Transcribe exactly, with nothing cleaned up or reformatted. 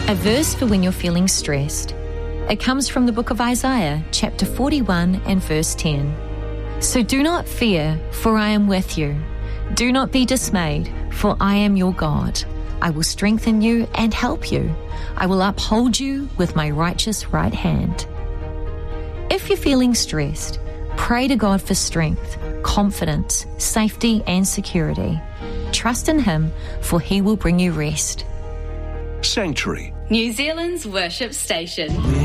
A verse for when you're feeling stressed. It comes from the book of Isaiah, chapter forty-one and verse ten. So do not fear, for I am with you. Do not be dismayed, for I am your God. I will strengthen you and help you. I will uphold you with my righteous right hand. If you're feeling stressed, pray to God for strength, confidence, safety and security. Trust in Him, for He will bring you rest. Sanctuary, New Zealand's worship station.